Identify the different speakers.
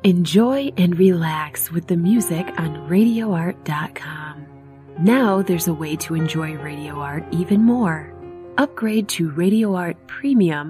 Speaker 1: Enjoy and relax with the music on RadioArt.com. Now there's a way to enjoy Radio Art even more. Upgrade to Radio Art Premium